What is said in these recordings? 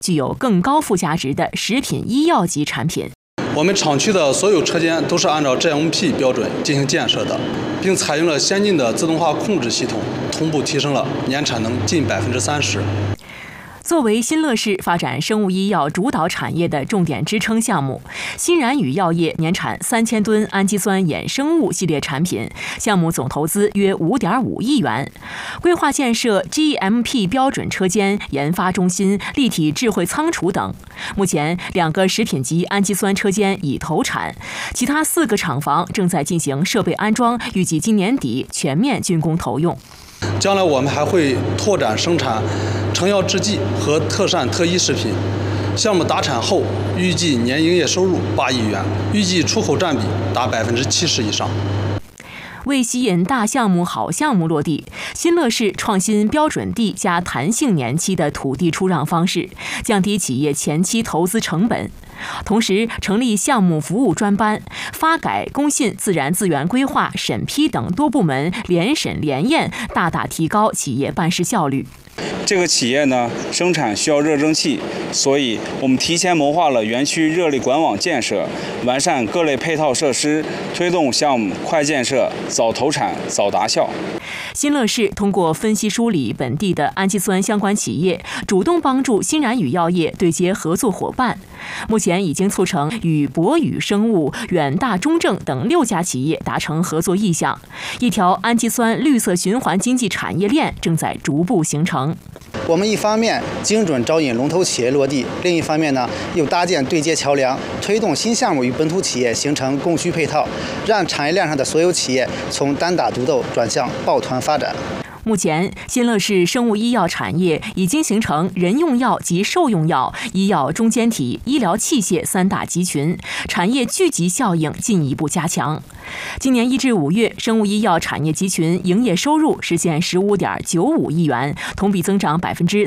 具有更高附加值的食品医药级产品。 我们厂区的所有车间都是按照 GMP 标准进行建设的，并采用了先进的自动化控制系统，同步提升了年产能近30%。 作为新乐市发展生物医药主导产业的重点支撑项目，新燃宇药业年产3000吨氨基酸衍生物系列产品，项目总投资约5.5亿元，规划建设 GMP 标准车间、研发中心、立体智慧仓储等。目前2个食品级氨基酸车间已投产，其他4个厂房正在进行设备安装，预计今年底全面竣工投用。 将来我们还会拓展生产成药制剂和特膳特医食品。项目达产后，预计年营业收入8亿元，预计出口占比达70%以上。 为吸引大项目、好项目落地，新乐市创新标准地加弹性年期的土地出让方式，降低企业前期投资成本。同时，成立项目服务专班，发改、工信自然资源规划、审批等多部门联审联验，大大提高企业办事效率。 这个企业呢，生产需要热蒸汽，所以我们提前谋划了园区热力管网建设，完善各类配套设施，推动项目快建设、早投产、早达效。 新乐市通过分析梳理本地的氨基酸相关企业，主动帮助新燃宇药业对接合作伙伴。目前已经促成与博宇生物、远大中正等6家企业达成合作意向，一条氨基酸绿色循环经济产业链正在逐步形成。 我们一方面精准招引龙头企业落地，另一方面呢，又搭建对接桥梁，推动新项目与本土企业形成供需配套，让产业链上的所有企业从单打独斗转向抱团发展。 目前，新乐市生物医药产业已经形成人用药及兽用药、医药中间体、医疗器械3大集群，产业聚集效应进一步加强。今年1至5月，生物医药产业集群营业收入实现15.95亿元，同比增长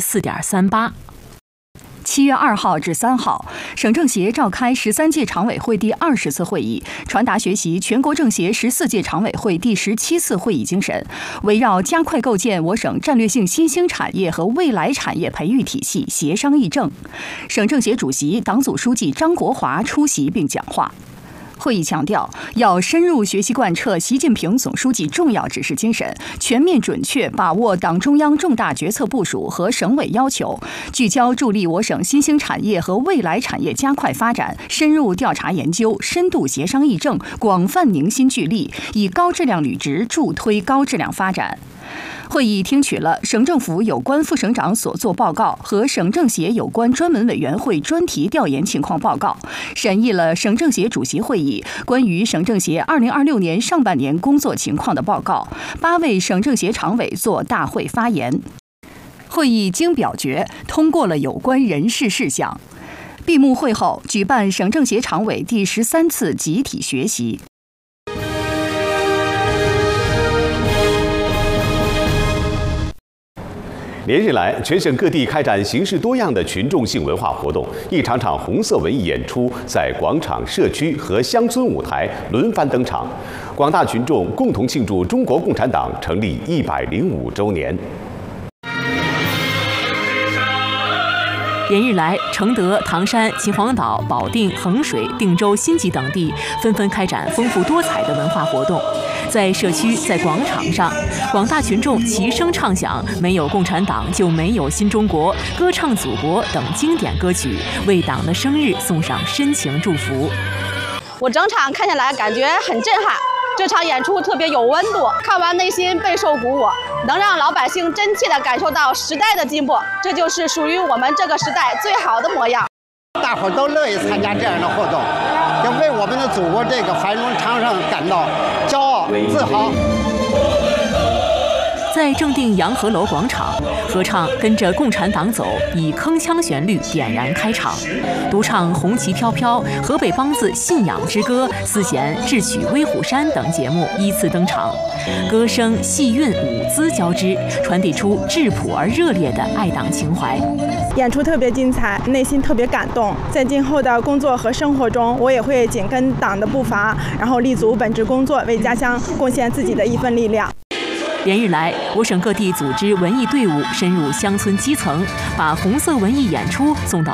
4.38%。 7月2号至3号，省政协召开13届常委会第20次会议，传达学习全国政协14届常委会第17次会议精神，围绕加快构建我省战略性新兴产业和未来产业培育体系协商议政。省政协主席、党组书记张国华出席并讲话。会议强调，要深入学习贯彻习近平总书记重要指示精神，全面准确把握党中央重大决策部署和省委要求，聚焦助力我省新兴产业和未来产业加快发展，深入调查研究，深度协商议政，广泛凝心聚力，以高质量履职助推高质量发展。会议听取了省政府有关副省长所作报告和省政协有关专门委员会专题调研情况报告，审议了省政协主席会议关于省政协2026年上半年工作情况的报告，8位省政协常委作大会发言。会议经表决通过了有关人事事项。闭幕会后，举办省政协常委第13次集体学习。 连日来，全省各地开展形式多样的群众性文化活动，一场场红色文艺演出在广场、社区和乡村舞台轮番登场，广大群众共同庆祝中国共产党成立105周年。 连日来，承德、唐山、秦皇岛、保定、衡水、定州、新集等地纷纷开展丰富多彩的文化活动。在社区、在广场上，广大群众齐声唱响“没有共产党就没有新中国”、“歌唱祖国”等经典歌曲，为党的生日送上深情祝福。 我整场看下来感觉很震撼，这场演出特别有温度，看完内心备受鼓舞，能让老百姓真切地感受到时代的进步，这就是属于我们这个时代最好的模样。 大伙都乐意参加这样的活动，要为我们的祖国这个繁荣昌盛感到骄傲自豪。 在正定洋河楼广场，合唱《跟着共产党走》以铿锵旋律点燃开场，独唱《红旗飘飘》、河北梆子《信仰之歌》、丝弦智取威虎山等节目依次登场，歌声、戏韵、舞姿交织，传递出质朴而热烈的爱党情怀。 演出特别精彩，内心特别感动。在今后的工作和生活中，我也会紧跟党的步伐，然后立足本职工作，为家乡贡献自己的一份力量。 连日来，我省各地组织文艺队伍深入乡村基层，把红色文艺演出送到